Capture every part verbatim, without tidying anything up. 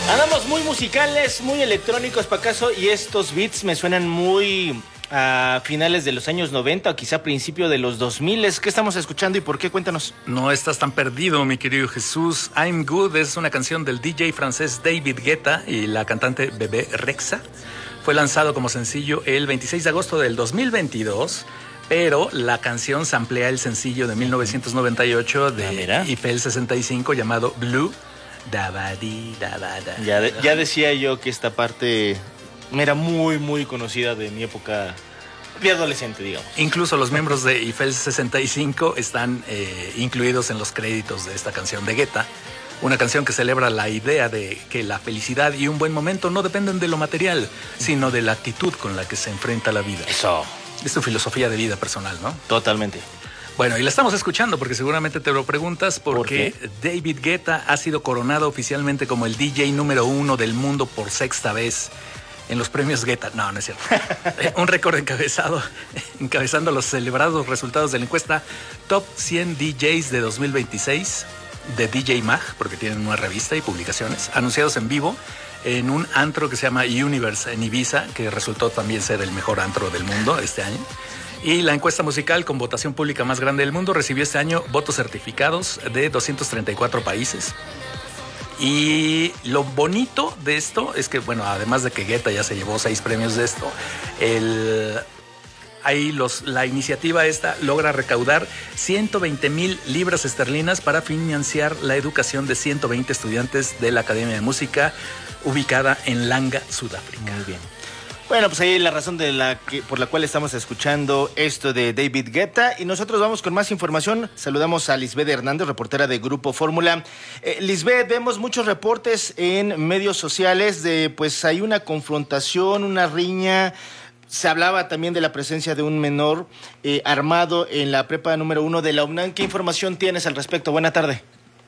Andamos muy musicales, muy electrónicos, Pacaso, y estos beats me suenan muy a finales de los años noventa o quizá principio de los dos mil. ¿Qué estamos escuchando y por qué? Cuéntanos. No estás tan perdido, mi querido Jesús. I'm Good es una canción del D J francés David Guetta y la cantante Bebe Rexha. Fue lanzado como sencillo el veintiséis de agosto del dos mil veintidós, pero la canción samplea el sencillo de mil novecientos noventa y ocho de ah, Eiffel sesenta y cinco llamado Blue. Dabadi, dabada. Ya, de, ya decía yo que esta parte era muy, muy conocida de mi época de adolescente, digamos. Incluso los miembros de Eiffel sesenta y cinco están eh, incluidos en los créditos de esta canción de Guetta. Una canción que celebra la idea de que la felicidad y un buen momento no dependen de lo material, sino de la actitud con la que se enfrenta la vida. Eso. Es tu filosofía de vida personal, ¿no? Totalmente. Bueno, y la estamos escuchando porque seguramente te lo preguntas porque ¿Por David Guetta ha sido coronado oficialmente como el D J número uno del mundo por sexta vez en los premios Guetta. No, no es cierto. Un récord encabezado, encabezando los celebrados resultados de la encuesta Top cien D Js de dos mil veintiséis de D J Mag, porque tienen una revista y publicaciones, anunciados en vivo en un antro que se llama Universe en Ibiza, que resultó también ser el mejor antro del mundo este año. Y la encuesta musical con votación pública más grande del mundo recibió este año votos certificados de doscientos treinta y cuatro países. Y lo bonito de esto es que, bueno, además de que Guetta ya se llevó seis premios de esto, el... Ahí los, la iniciativa esta logra recaudar ciento veinte mil libras esterlinas para financiar la educación de ciento veinte estudiantes de la Academia de Música ubicada en Langa, Sudáfrica. Muy bien. Bueno, pues ahí es la razón de la que, por la cual estamos escuchando esto de David Guetta. Y nosotros vamos con más información. Saludamos a Lisbeth Hernández, reportera de Grupo Fórmula. Eh, Lisbeth, vemos muchos reportes en medios sociales de, pues hay una confrontación, una riña. Se hablaba también de la presencia de un menor eh, armado en la prepa número uno de la UNAM. ¿Qué información tienes al respecto? Buena tarde.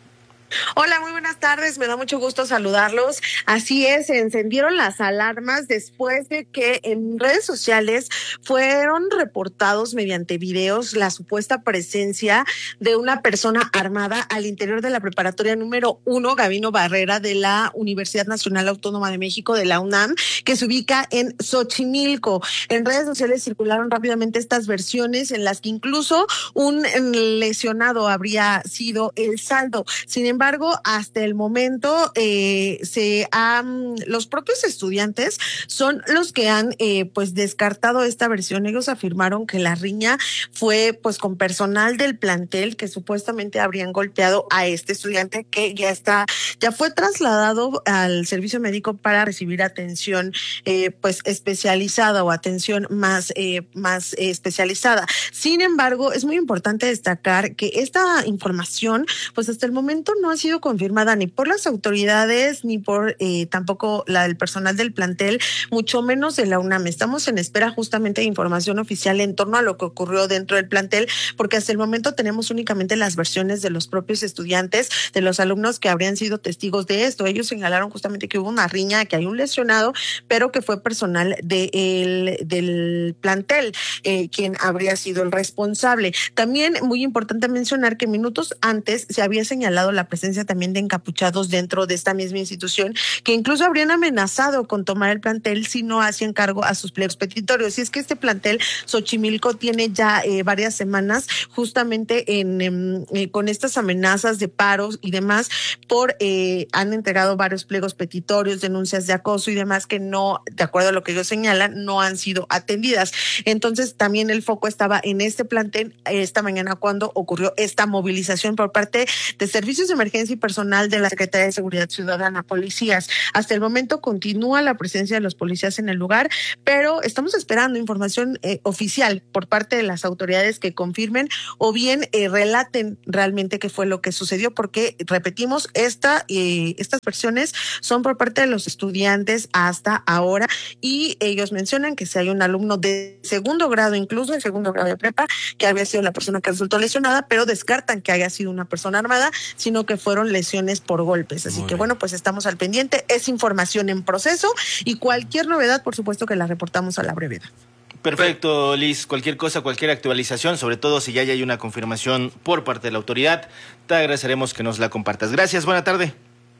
Hola, muy buenas tardes, me da mucho gusto saludarlos. Así es, se encendieron las alarmas después de que en redes sociales fueron reportados mediante videos la supuesta presencia de una persona armada al interior de la preparatoria número uno, Gabino Barrera, de la Universidad Nacional Autónoma de México, de la UNAM, que se ubica en Xochimilco. En redes sociales circularon rápidamente estas versiones en las que incluso un lesionado habría sido el saldo. Sin embargo, Sin embargo, hasta el momento, eh, se han, los propios estudiantes son los que han eh, pues descartado esta versión. Ellos afirmaron que la riña fue pues con personal del plantel que supuestamente habrían golpeado a este estudiante, que ya está, ya fue trasladado al servicio médico para recibir atención eh, pues especializada o atención más, eh, más eh, especializada. Sin embargo, es muy importante destacar que esta información, pues hasta el momento no ha sido confirmada ni por las autoridades ni por eh, tampoco la del personal del plantel, mucho menos de la UNAM. Estamos en espera justamente de información oficial en torno a lo que ocurrió dentro del plantel, porque hasta el momento tenemos únicamente las versiones de los propios estudiantes, de los alumnos que habrían sido testigos de esto. Ellos señalaron justamente que hubo una riña, que hay un lesionado, pero que fue personal de el, del plantel eh, quien habría sido el responsable. También muy importante mencionar que minutos antes se había señalado la presencia también de encapuchados dentro de esta misma institución, que incluso habrían amenazado con tomar el plantel si no hacían cargo a sus pliegos petitorios. Y es que este plantel Xochimilco tiene ya eh, varias semanas justamente en eh, con estas amenazas de paros y demás, por eh, han entregado varios pliegos petitorios, denuncias de acoso y demás que no, de acuerdo a lo que ellos señalan, no han sido atendidas. Entonces también el foco estaba en este plantel eh, esta mañana cuando ocurrió esta movilización por parte de servicios de emergencia y personal de la Secretaría de Seguridad Ciudadana, policías. Hasta el momento continúa la presencia de los policías en el lugar, pero estamos esperando información eh, oficial por parte de las autoridades que confirmen o bien eh, relaten realmente qué fue lo que sucedió, porque repetimos, esta, eh, estas versiones son por parte de los estudiantes hasta ahora, y ellos mencionan que si hay un alumno de segundo grado, incluso en segundo grado de prepa, que había sido la persona que resultó lesionada, pero descartan que haya sido una persona armada, sino que fueron lesiones por golpes. Así Muy que bien. Bueno, pues estamos al pendiente. Es información en proceso y cualquier novedad, por supuesto que la reportamos a la brevedad. Perfecto, Liz. Cualquier cosa, cualquier actualización, sobre todo si ya hay una confirmación por parte de la autoridad, te agradeceremos que nos la compartas. Gracias, buena tarde.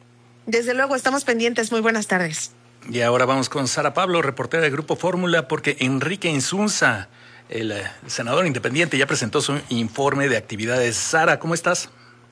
Desde luego, estamos pendientes. Muy buenas tardes. Y ahora vamos con Sara Pablo, reportera de Grupo Fórmula, porque Enrique Insunza, el eh, senador independiente, ya presentó su informe de actividades. Sara, ¿cómo estás?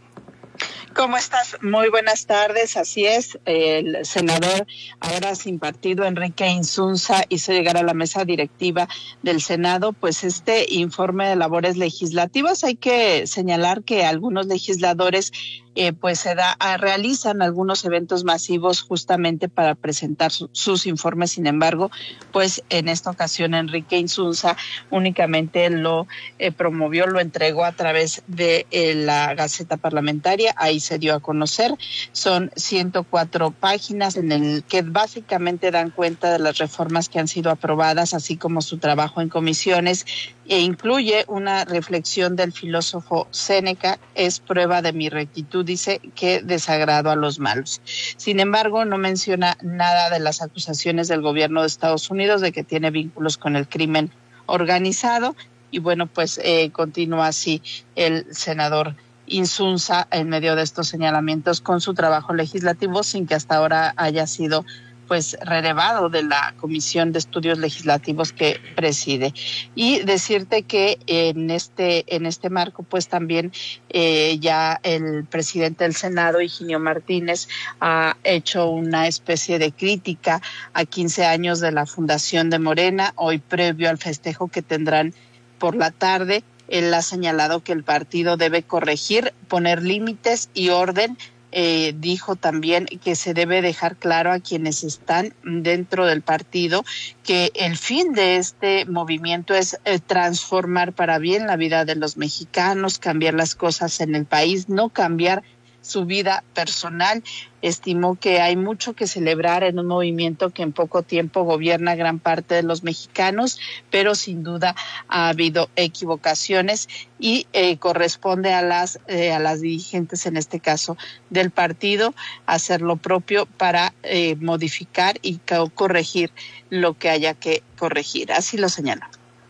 ¿Cómo estás? Muy buenas tardes. Así es, el senador ahora sin partido, Enrique Insunza, hizo llegar a la mesa directiva del Senado pues este informe de labores legislativas. Hay que señalar que algunos legisladores Eh, pues se da, a, realizan algunos eventos masivos justamente para presentar su, sus informes. Sin embargo, pues en esta ocasión Enrique Insunza únicamente lo eh, promovió, lo entregó a través de eh, la Gaceta Parlamentaria. Ahí se dio a conocer. Son ciento cuatro páginas en el que básicamente dan cuenta de las reformas que han sido aprobadas, así como su trabajo en comisiones, e incluye una reflexión del filósofo Séneca: es prueba de mi rectitud, dice, que desagrado a los malos. Sin embargo, no menciona nada de las acusaciones del gobierno de Estados Unidos de que tiene vínculos con el crimen organizado. Y bueno, pues eh, continúa así el senador Insunza en medio de estos señalamientos con su trabajo legislativo, sin que hasta ahora haya sido pues relevado de la Comisión de Estudios Legislativos que preside. Y decirte que en este en este marco pues también eh, ya el presidente del Senado, Higinio Martínez, ha hecho una especie de crítica a quince años de la fundación de Morena, hoy previo al festejo que tendrán por la tarde. Él ha señalado que el partido debe corregir, poner límites y orden. Eh, dijo también que se debe dejar claro a quienes están dentro del partido que el fin de este movimiento es eh, transformar para bien la vida de los mexicanos, cambiar las cosas en el país, no cambiar su vida personal. Estimó que hay mucho que celebrar en un movimiento que en poco tiempo gobierna gran parte de los mexicanos, pero sin duda ha habido equivocaciones y eh, corresponde a las eh, a las dirigentes, en este caso del partido, hacer lo propio para eh, modificar y co- corregir lo que haya que corregir. Así lo señala.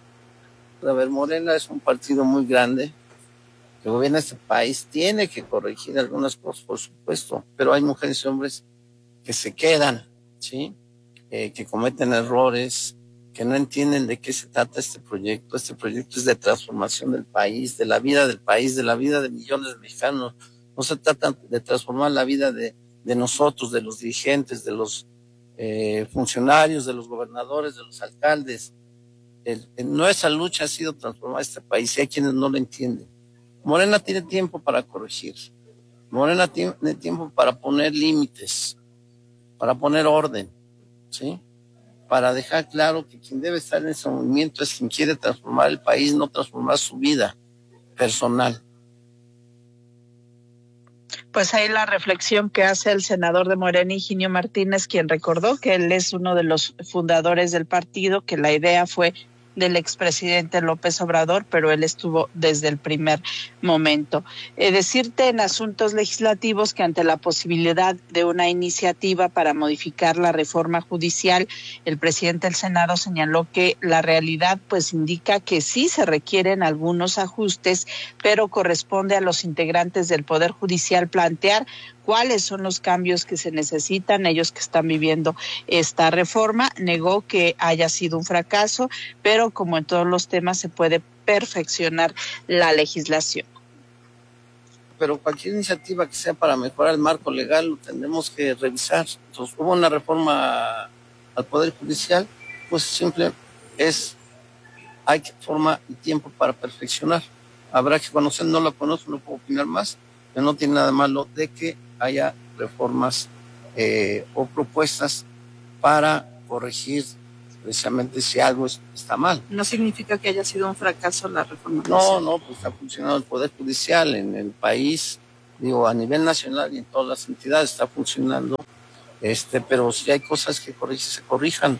A ver, Morena es un partido muy grande que gobierna este país, tiene que corregir algunas cosas, por supuesto, pero hay mujeres y hombres que se quedan, ¿sí? Eh, que cometen errores, que no entienden de qué se trata este proyecto. Este proyecto es de transformación del país, de la vida del país, de la vida de millones de mexicanos. No se trata de transformar la vida de, de nosotros, de los dirigentes, de los eh, funcionarios, de los gobernadores, de los alcaldes. El, el, nuestra lucha ha sido transformar este país y hay quienes no lo entienden. Morena tiene tiempo para corregir. Morena tiene tiempo para poner límites, para poner orden, ¿sí? Para dejar claro que quien debe estar en ese movimiento es quien quiere transformar el país, no transformar su vida personal. Pues ahí la reflexión que hace el senador de Morena, Higinio Martínez, quien recordó que él es uno de los fundadores del partido, que la idea fue del expresidente López Obrador, pero él estuvo desde el primer momento. Eh, decirte en asuntos legislativos que ante la posibilidad de una iniciativa para modificar la reforma judicial, el presidente del Senado señaló que la realidad pues indica que sí se requieren algunos ajustes, pero corresponde a los integrantes del Poder Judicial plantear cuáles son los cambios que se necesitan, ellos que están viviendo esta reforma. Negó que haya sido un fracaso, pero como en todos los temas se puede perfeccionar la legislación. Pero cualquier iniciativa que sea para mejorar el marco legal lo tendremos que revisar. Entonces, hubo una reforma al Poder Judicial, pues simple es, hay forma y tiempo para perfeccionar. Habrá que conocer, no la conozco, no puedo opinar más, pero no tiene nada malo de que haya reformas eh, o propuestas para corregir precisamente si algo es, está mal. No significa que haya sido un fracaso la reforma. No, no, pues está funcionando el Poder Judicial en el país, digo, a nivel nacional y en todas las entidades está funcionando, este, pero si hay cosas que corregir, se corrijan.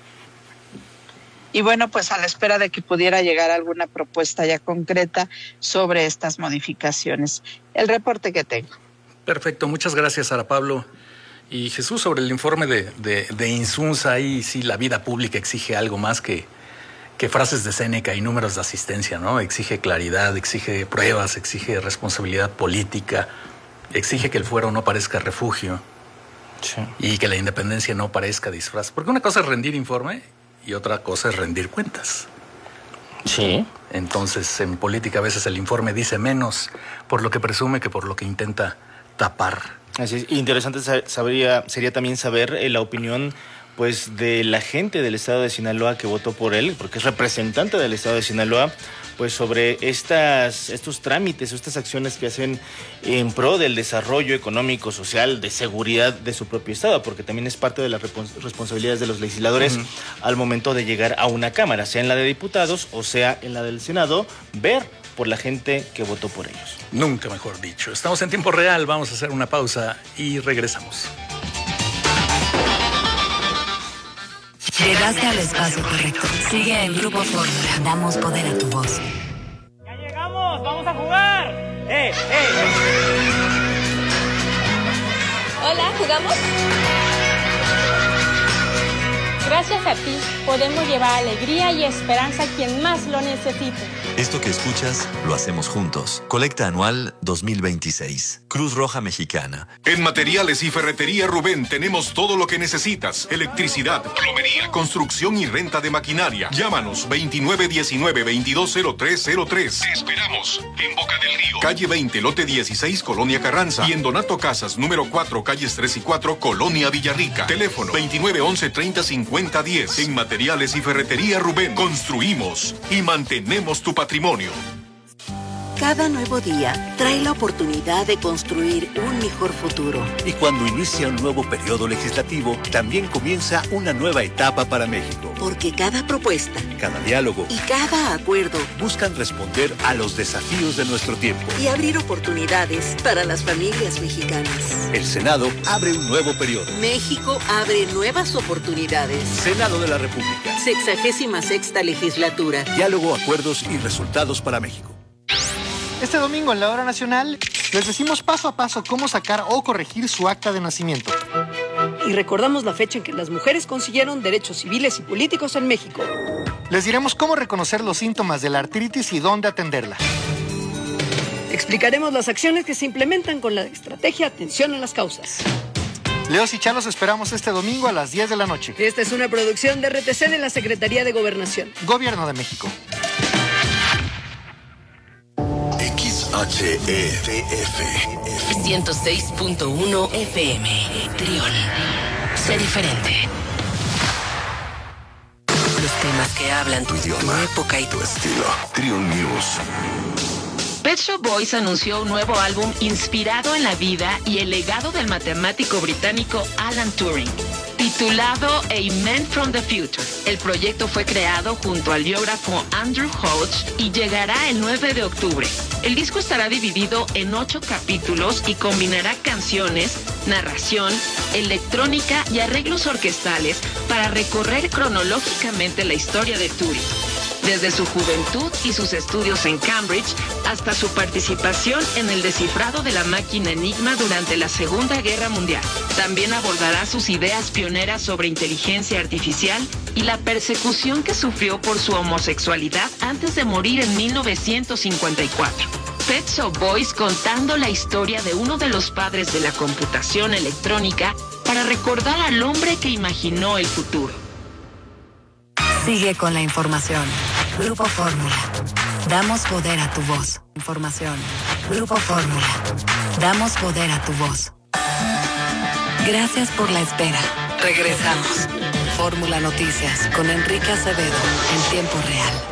Y bueno, pues a la espera de que pudiera llegar alguna propuesta ya concreta sobre estas modificaciones. El reporte que tengo. Perfecto, muchas gracias, Sara Pablo. Y Jesús, sobre el informe de, de, de Insunza, ahí sí la vida pública exige algo más que, que frases de Séneca y números de asistencia, ¿no? Exige claridad, exige pruebas, exige responsabilidad política, exige que el fuero no parezca refugio. Sí. Y que la independencia no parezca disfraz. Porque una cosa es rendir informe y otra cosa es rendir cuentas. Sí. Entonces, en política a veces el informe dice menos por lo que presume que por lo que intenta tapar. Así es. Interesante sabría, sería también saber eh, la opinión pues de la gente del estado de Sinaloa que votó por él, porque es representante del estado de Sinaloa, pues sobre estas, estos trámites, estas acciones que hacen en pro del desarrollo económico, social, de seguridad de su propio estado, porque también es parte de las responsabilidades de los legisladores uh-huh. al momento de llegar a una cámara, sea en la de diputados o sea en la del Senado, ver por la gente que votó por ellos. Nunca mejor dicho. Estamos en tiempo real, vamos a hacer una pausa y regresamos. Llegaste al espacio correcto. Sigue el Grupo Fórmula. Damos poder a tu voz. ¡Ya llegamos! ¡Vamos a jugar! ¡Eh, eh! Hola, ¿jugamos? Gracias a ti, podemos llevar alegría y esperanza a quien más lo necesite. Esto que escuchas, lo hacemos juntos. Colecta anual dos mil veintiséis. Cruz Roja Mexicana. En Materiales y Ferretería Rubén tenemos todo lo que necesitas. Electricidad, plomería, construcción y renta de maquinaria. Llámanos veintinueve diecinueve veintidós cero tres cero tres. Te esperamos en Boca del Río. Calle veinte, lote dieciséis, Colonia Carranza. Y en Donato Casas, número cuatro, calles tres y cuatro, Colonia Villarrica. Teléfono veintinueve once treinta cincuenta diez. En Materiales y Ferretería Rubén construimos y mantenemos tu patrimonio. Cada nuevo día trae la oportunidad de construir un mejor futuro. Y cuando inicia un nuevo periodo legislativo, también comienza una nueva etapa para México. Porque cada propuesta, cada diálogo y cada acuerdo buscan responder a los desafíos de nuestro tiempo y abrir oportunidades para las familias mexicanas. El Senado abre un nuevo periodo. México abre nuevas oportunidades. Senado de la República. Sexagésima sexta legislatura. Diálogo, acuerdos y resultados para México. Este domingo en la Hora Nacional les decimos paso a paso cómo sacar o corregir su acta de nacimiento. Y recordamos la fecha en que las mujeres consiguieron derechos civiles y políticos en México. Les diremos cómo reconocer los síntomas de la artritis y dónde atenderla. Explicaremos las acciones que se implementan con la estrategia Atención a las Causas. Leos y Chá los esperamos este domingo a las diez de la noche. Esta es una producción de R T C de la Secretaría de Gobernación. Gobierno de México. H E D F ciento seis punto uno F M. Trión. Sé diferente. Los temas que hablan tu idioma, tu época y tu estilo. Trión News. Pet Shop Boys anunció un nuevo álbum inspirado en la vida y el legado del matemático británico Alan Turing, titulado A Man from the Future. El proyecto fue creado junto al biógrafo Andrew Hodge y llegará el nueve de octubre. El disco estará dividido en ocho capítulos y combinará canciones, narración, electrónica y arreglos orquestales para recorrer cronológicamente la historia de Turing, desde su juventud y sus estudios en Cambridge hasta su participación en el descifrado de la máquina Enigma durante la Segunda Guerra Mundial. También abordará sus ideas pioneras sobre inteligencia artificial y la persecución que sufrió por su homosexualidad antes de morir en mil novecientos cincuenta y cuatro. Pet Shop Boys contando la historia de uno de los padres de la computación electrónica para recordar al hombre que imaginó el futuro. Sigue con la información. Grupo Fórmula. Damos poder a tu voz. Información. Grupo Fórmula. Damos poder a tu voz. Gracias por la espera. Regresamos. Fórmula Noticias con Enrique Acevedo en tiempo real.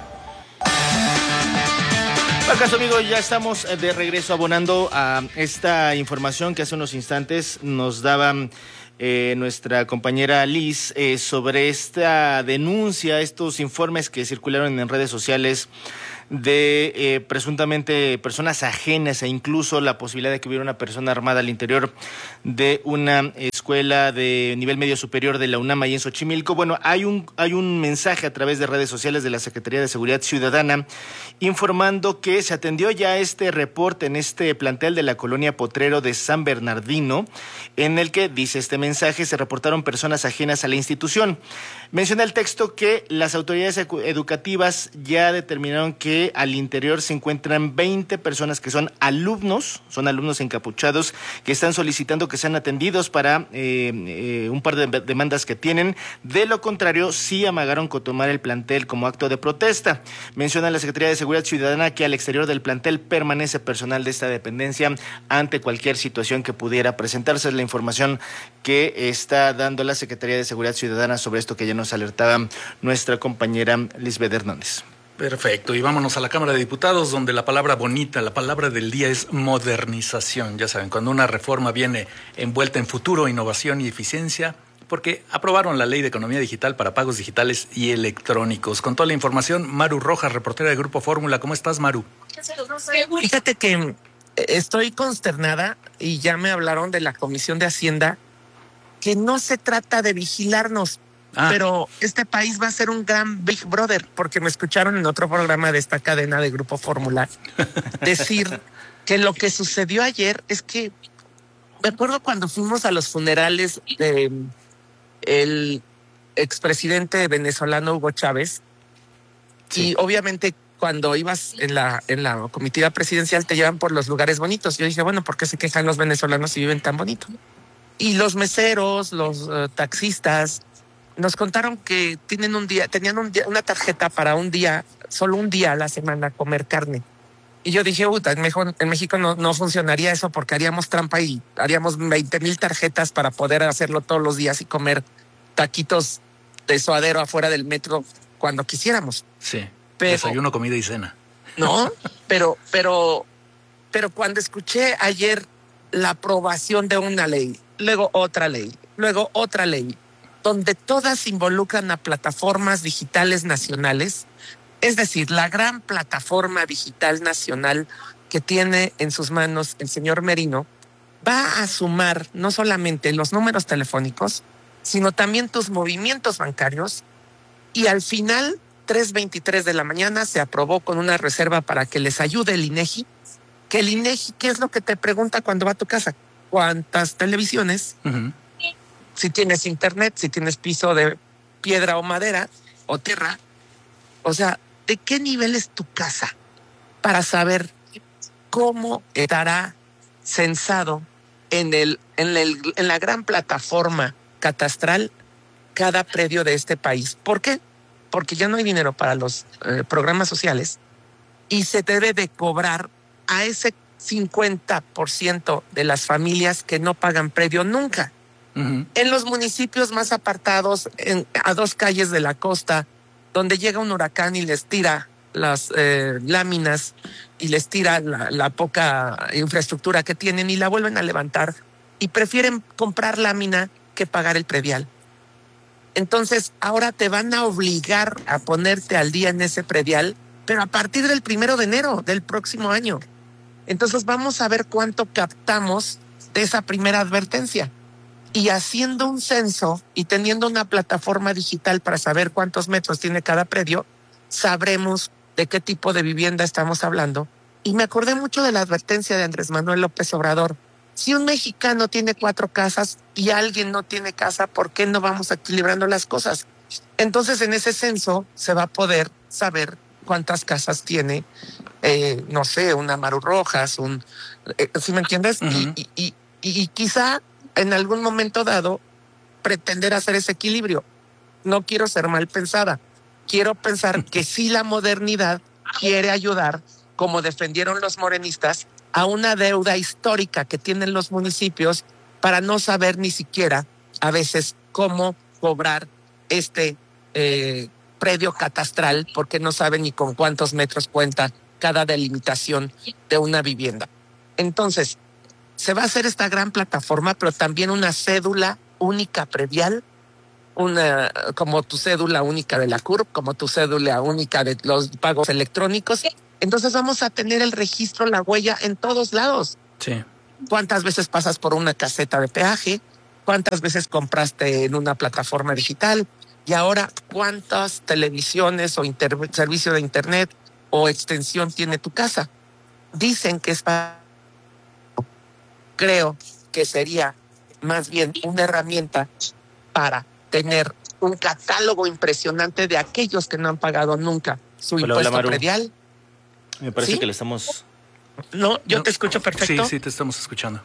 ¿Acaso, amigos? Ya estamos de regreso abonando a esta información que hace unos instantes nos daba eh, nuestra compañera Liz eh, sobre esta denuncia, estos informes que circularon en redes sociales de eh, presuntamente personas ajenas e incluso la posibilidad de que hubiera una persona armada al interior de una escuela de nivel medio superior de la UNAM ahí en Xochimilco. Bueno, hay un, hay un mensaje a través de redes sociales de la Secretaría de Seguridad Ciudadana informando que se atendió ya este reporte en este plantel de la colonia Potrero de San Bernardino, en el que dice este mensaje: mensaje se reportaron personas ajenas a la institución. Menciona el texto que las autoridades educativas ya determinaron que al interior se encuentran veinte personas que son alumnos, son alumnos encapuchados, que están solicitando que sean atendidos para eh, eh, un par de demandas que tienen. De lo contrario, sí amagaron con tomar el plantel como acto de protesta. Menciona la Secretaría de Seguridad Ciudadana que al exterior del plantel permanece personal de esta dependencia ante cualquier situación que pudiera presentarse. Es la información que está dando la Secretaría de Seguridad Ciudadana sobre esto que ya nos alertaba nuestra compañera Lisbeth Hernández. Perfecto, y vámonos a la Cámara de Diputados, donde la palabra bonita, la palabra del día es modernización. Ya saben, cuando una reforma viene envuelta en futuro, innovación y eficiencia, porque aprobaron la Ley de Economía Digital para pagos digitales y electrónicos. Con toda la información, Maru Rojas, reportera de Grupo Fórmula. ¿Cómo estás, Maru? Fíjate que estoy consternada y ya me hablaron de la Comisión de Hacienda que no se trata de vigilarnos, ah. pero este país va a ser un gran Big Brother, porque me escucharon en otro programa de esta cadena de Grupo Fórmula decir que lo que sucedió ayer es que me acuerdo cuando fuimos a los funerales de el expresidente venezolano Hugo Chávez, sí. y obviamente cuando ibas en la en la comitiva presidencial te llevan por los lugares bonitos. Yo dije, bueno, ¿por qué se quejan los venezolanos si viven tan bonito? Y los meseros, los uh, taxistas, nos contaron que tienen un día, tenían un día, una tarjeta para un día, solo un día a la semana comer carne. Y yo dije, puta, en México, en México no, no funcionaría eso porque haríamos trampa y haríamos veinte mil tarjetas para poder hacerlo todos los días y comer taquitos de suadero afuera del metro cuando quisiéramos. Sí, pero, desayuno, comida y cena. No, pero, pero, pero cuando escuché ayer la aprobación de una ley, luego otra ley, luego otra ley, donde todas involucran a plataformas digitales nacionales, es decir, la gran plataforma digital nacional que tiene en sus manos el señor Merino, va a sumar no solamente los números telefónicos, sino también tus movimientos bancarios, y al final, tres veintitrés de la mañana, se aprobó con una reserva para que les ayude el INEGI, que el INEGI, ¿qué es lo que te pregunta cuando va a tu casa? ¿Cuántas televisiones? Uh-huh. Si tienes internet, si tienes piso de piedra o madera o tierra. O sea, ¿de qué nivel es tu casa? Para saber cómo estará censado en, el, en, el, en la gran plataforma catastral cada predio de este país. ¿Por qué? Porque ya no hay dinero para los eh, programas sociales y se debe de cobrar a ese cincuenta por ciento de las familias que no pagan predio nunca. Uh-huh. En los municipios más apartados, en, a dos calles de la costa, donde llega un huracán y les tira las eh, láminas y les tira la, la poca infraestructura que tienen y la vuelven a levantar y prefieren comprar lámina que pagar el predial. Entonces, ahora te van a obligar a ponerte al día en ese predial, pero a partir del primero de enero del próximo año. Entonces, vamos a ver cuánto captamos de esa primera advertencia. Y haciendo un censo y teniendo una plataforma digital para saber cuántos metros tiene cada predio, sabremos de qué tipo de vivienda estamos hablando. Y me acordé mucho de la advertencia de Andrés Manuel López Obrador. Si un mexicano tiene cuatro casas y alguien no tiene casa, ¿por qué no vamos equilibrando las cosas? Entonces, en ese censo se va a poder saber cuántas casas tiene, eh, no sé, una Maru Rojas, un, eh, ¿sí me entiendes? Uh-huh. y, y, y, y quizá en algún momento dado pretender hacer ese equilibrio. No quiero ser mal pensada. Quiero pensar que sí la modernidad quiere ayudar, como defendieron los morenistas, a una deuda histórica que tienen los municipios para no saber ni siquiera a veces cómo cobrar este eh, predio catastral, porque no saben ni con cuántos metros cuenta cada delimitación de una vivienda. Entonces, se va a hacer esta gran plataforma, pero también una cédula única predial, una como tu cédula única de la C U R P, como tu cédula única de los pagos electrónicos. Entonces vamos a tener el registro, la huella en todos lados. Sí. ¿Cuántas veces pasas por una caseta de peaje? ¿Cuántas veces compraste en una plataforma digital? Y ahora, ¿cuántas televisiones o inter- servicio de internet o extensión tiene tu casa? Dicen que es para... Creo que sería más bien una herramienta para tener un catálogo impresionante de aquellos que no han pagado nunca su Hola, impuesto hola, Maru. predial. Me parece ¿Sí? que le estamos... No, yo No. te escucho perfecto. Sí, sí, te estamos escuchando.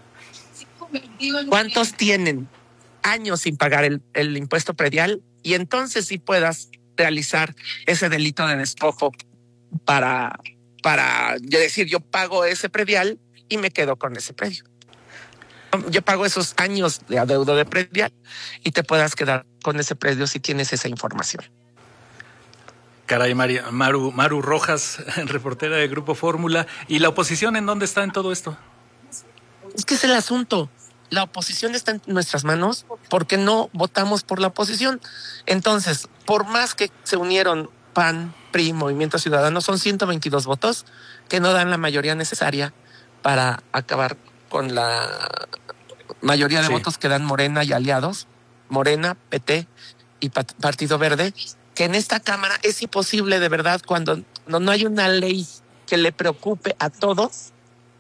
¿Cuántos tienen años sin pagar el, el impuesto predial? Y entonces sí puedas realizar ese delito de despojo para, para decir, yo pago ese predial y me quedo con ese predio. Yo pago esos años de adeudo de predial y te puedas quedar con ese predio si tienes esa información. Caray, María, Maru, Maru Rojas, reportera de Grupo Fórmula. ¿Y la oposición en dónde está en todo esto? Es que es el asunto. La oposición está en nuestras manos porque no votamos por la oposición. Entonces, por más que se unieron P A N, P R I, Movimiento Ciudadano, son ciento veintidós votos que no dan la mayoría necesaria para acabar con la mayoría de Sí. votos que dan Morena y aliados, Morena, P T y Pat- Partido Verde, que en esta Cámara es imposible de verdad cuando no, no hay una ley que le preocupe a todos,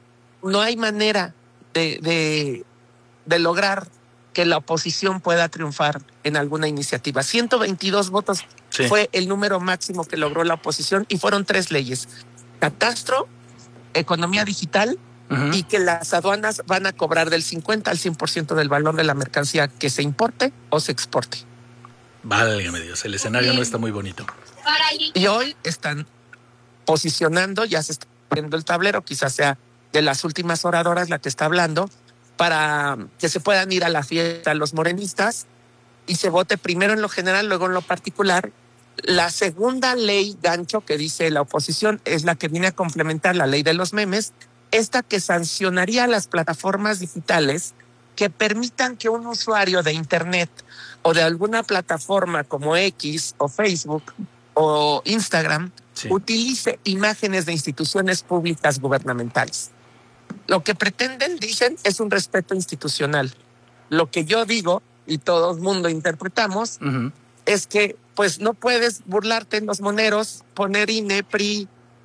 no hay manera de, de, de lograr que la oposición pueda triunfar en alguna iniciativa. ciento veintidós votos Sí. fue el número máximo que logró la oposición y fueron tres leyes: catastro, economía digital Ujú. y que las aduanas van a cobrar del cincuenta al cien por ciento del valor de la mercancía que se importe o se exporte. Válgame Dios, el escenario no está muy bonito. Y hoy están posicionando, ya se está viendo el tablero, quizás sea de las últimas oradoras la que está hablando, para que se puedan ir a la fiesta los morenistas y se vote primero en lo general, luego en lo particular. La segunda ley gancho que dice la oposición es la que viene a complementar la ley de los memes, esta que sancionaría a las plataformas digitales que permitan que un usuario de Internet o de alguna plataforma como X o Facebook o Instagram Sí. utilice imágenes de instituciones públicas gubernamentales. Lo que pretenden, dicen, es un respeto institucional. Lo que yo digo, y todo el mundo interpretamos, Ujú. es que pues no puedes burlarte en los moneros, poner I N E, P R I,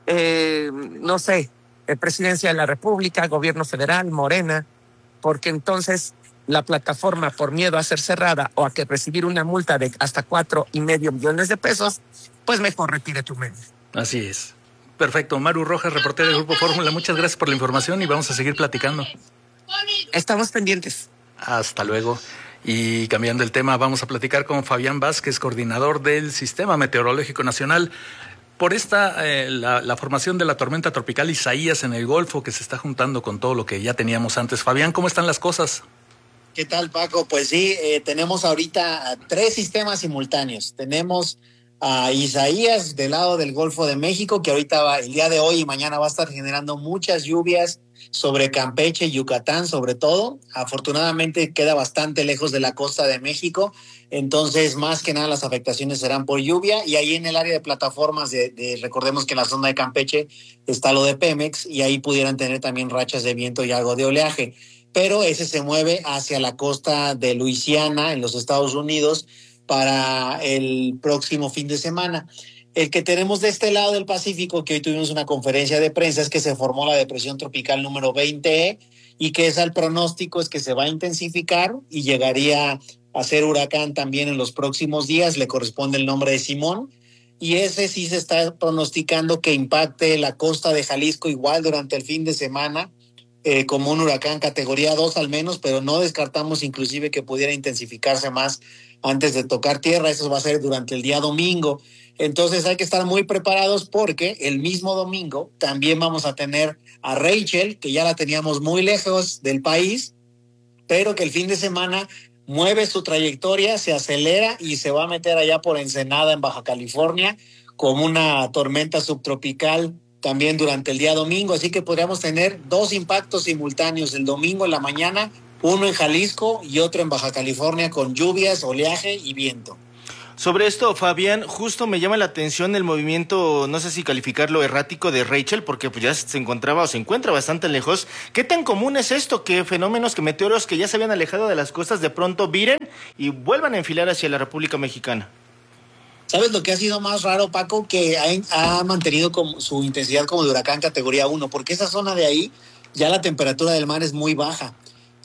eh, no sé, eh, Presidencia de la República, Gobierno Federal, Morena, porque entonces la plataforma, por miedo a ser cerrada o a que recibir una multa de hasta cuatro y medio millones de pesos, pues mejor retire tu meme. Así es. Perfecto. Maru Rojas, reportera del Grupo Fórmula, muchas gracias por la información y vamos a seguir platicando. Estamos pendientes. Hasta luego. Y cambiando el tema, vamos a platicar con Fabián Vázquez, coordinador del Sistema Meteorológico Nacional, por esta, eh, la, la formación de la tormenta tropical Isaías en el Golfo, que se está juntando con todo lo que ya teníamos antes. Fabián, ¿cómo están las cosas? ¿Qué tal, Paco? Pues sí, eh, tenemos ahorita a tres sistemas simultáneos. Tenemos a Isaías del lado del Golfo de México, que ahorita va, el día de hoy y mañana va a estar generando muchas lluvias sobre Campeche, Yucatán sobre todo. Afortunadamente queda bastante lejos de la costa de México, entonces más que nada las afectaciones serán por lluvia. Y ahí en el área de plataformas, de, de recordemos que en la zona de Campeche está lo de Pemex y ahí pudieran tener también rachas de viento y algo de oleaje. Pero ese se mueve hacia la costa de Luisiana en los Estados Unidos para el próximo fin de semana. El que tenemos de este lado del Pacífico, que hoy tuvimos una conferencia de prensa, es que se formó la depresión tropical número veinte E y que es el pronóstico es que se va a intensificar y llegaría a ser huracán también en los próximos días. Le corresponde el nombre de Simón y ese sí se está pronosticando que impacte la costa de Jalisco igual durante el fin de semana, eh, como un huracán categoría dos al menos, pero no descartamos inclusive que pudiera intensificarse más antes de tocar tierra. Eso va a ser durante el día domingo. Entonces hay que estar muy preparados porque el mismo domingo también vamos a tener a Rachel, que ya la teníamos muy lejos del país, pero que el fin de semana mueve su trayectoria, se acelera y se va a meter allá por Ensenada en Baja California como una tormenta subtropical también durante el día domingo. Así que podríamos tener dos impactos simultáneos el domingo en la mañana, uno en Jalisco y otro en Baja California con lluvias, oleaje y viento. Sobre esto, Fabián, justo me llama la atención el movimiento, no sé si calificarlo errático de Rachel, porque pues ya se encontraba o se encuentra bastante lejos. ¿Qué tan común es esto? Que fenómenos, que meteoros que ya se habían alejado de las costas de pronto viren y vuelvan a enfilar hacia la República Mexicana. ¿Sabes lo que ha sido más raro, Paco? Que ha, ha mantenido como su intensidad como de huracán categoría uno, porque esa zona de ahí ya la temperatura del mar es muy baja.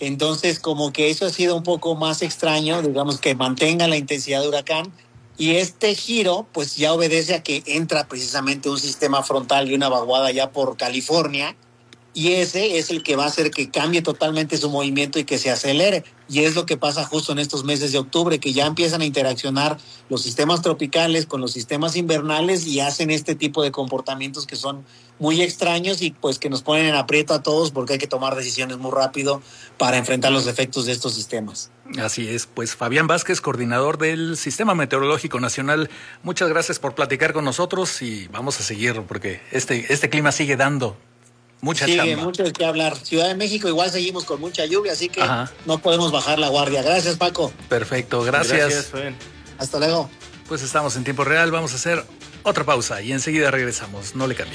Entonces, como que eso ha sido un poco más extraño, digamos que mantenga la intensidad de huracán. Y este giro, pues ya obedece a que entra precisamente un sistema frontal y una vaguada ya por California. Y ese es el que va a hacer que cambie totalmente su movimiento y que se acelere. Y es lo que pasa justo en estos meses de octubre, que ya empiezan a interaccionar los sistemas tropicales con los sistemas invernales y hacen este tipo de comportamientos que son muy extraños y pues que nos ponen en aprieto a todos porque hay que tomar decisiones muy rápido para enfrentar los efectos de estos sistemas. Así es, pues Fabián Vázquez, coordinador del Sistema Meteorológico Nacional, muchas gracias por platicar con nosotros y vamos a seguir porque este, este clima sigue dando mucha Sigue chamba. mucho de qué hablar. Ciudad de México igual seguimos con mucha lluvia, así que Ajá. no podemos bajar la guardia. Gracias, Paco. Perfecto, gracias. Gracias, Fabián. Hasta luego. Pues estamos en tiempo real, vamos a hacer otra pausa y enseguida regresamos, no le cambie.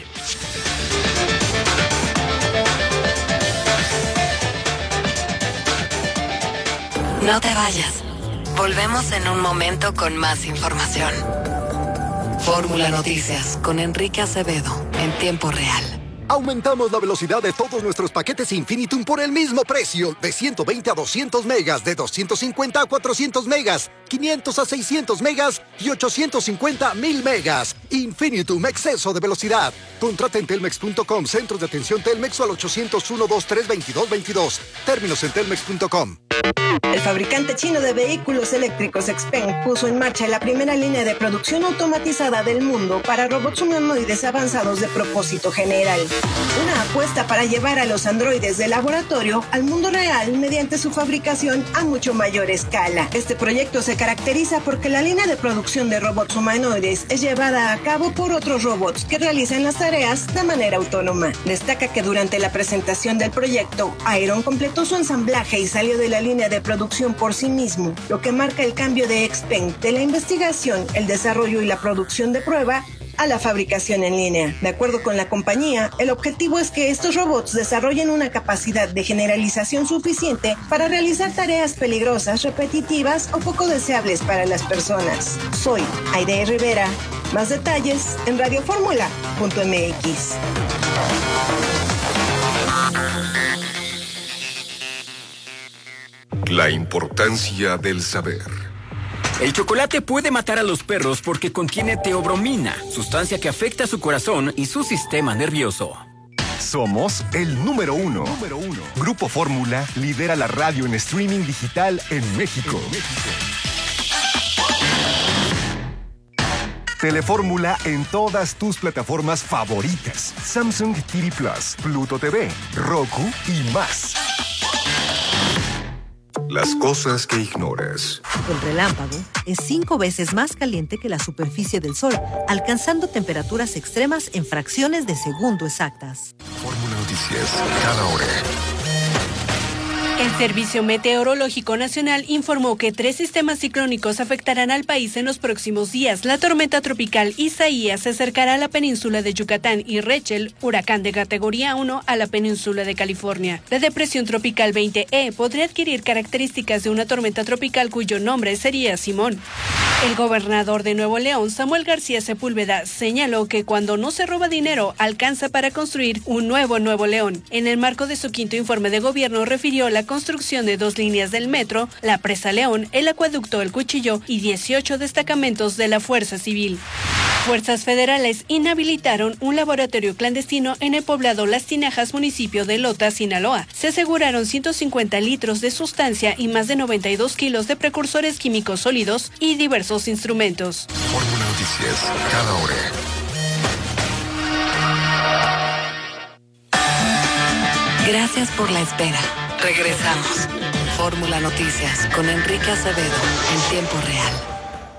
No te vayas. Volvemos en un momento con más información. Fórmula Noticias con Enrique Acevedo en tiempo real. Aumentamos la velocidad de todos nuestros paquetes Infinitum por el mismo precio, de ciento veinte a doscientos megas, de doscientos cincuenta a cuatrocientos megas, quinientos a seiscientos megas y ochocientos cincuenta a mil megas. Infinitum, exceso de velocidad. Contrata en telmex punto com, centros de atención Telmex o al ochocientos uno, veintitrés, veintidós veintidós. Términos en telmex punto com. El fabricante chino de vehículos eléctricos Xpeng puso en marcha la primera línea de producción automatizada del mundo para robots humanoides avanzados de propósito general. Una apuesta para llevar a los androides de laboratorio al mundo real mediante su fabricación a mucho mayor escala. Este proyecto se caracteriza porque la línea de producción de robots humanoides es llevada a cabo por otros robots que realizan las tareas de manera autónoma. Destaca que durante la presentación del proyecto, Iron completó su ensamblaje y salió de la línea de producción por sí mismo, lo que marca el cambio de Xpeng de la investigación, el desarrollo y la producción de prueba a la fabricación en línea. De acuerdo con la compañía, el objetivo es que estos robots desarrollen una capacidad de generalización suficiente para realizar tareas peligrosas, repetitivas o poco deseables para las personas. Soy Aide Rivera. Más detalles en radioformula punto m x. La importancia del saber. El chocolate puede matar a los perros porque contiene teobromina, sustancia que afecta su corazón y su sistema nervioso. Somos el número uno. Número uno. Grupo Fórmula lidera la radio en streaming digital en México. En México. Telefórmula en todas tus plataformas favoritas. Samsung T V Plus, Pluto T V, Roku y más. Las cosas que ignoras. El relámpago es cinco veces más caliente que la superficie del Sol, alcanzando temperaturas extremas en fracciones de segundo exactas. Fórmula Noticias, cada hora. El Servicio Meteorológico Nacional informó que tres sistemas ciclónicos afectarán al país en los próximos días. La tormenta tropical Isaías se acercará a la península de Yucatán y Rachel, huracán de categoría uno, a la península de California. La depresión tropical veinte E podría adquirir características de una tormenta tropical cuyo nombre sería Simón. El gobernador de Nuevo León, Samuel García Sepúlveda, señaló que cuando no se roba dinero, alcanza para construir un nuevo Nuevo León. En el marco de su quinto informe de gobierno, refirió la construcción de dos líneas del metro, la Presa León, el acueducto El Cuchillo y dieciocho destacamentos de la Fuerza Civil. Fuerzas federales inhabilitaron un laboratorio clandestino en el poblado Las Tinajas, municipio de Lota, Sinaloa. Se aseguraron ciento cincuenta litros de sustancia y más de noventa y dos kilos de precursores químicos sólidos y diversos instrumentos. Fórmula Noticias, cada hora. Gracias por la espera. Regresamos. Fórmula Noticias con Enrique Acevedo en tiempo real.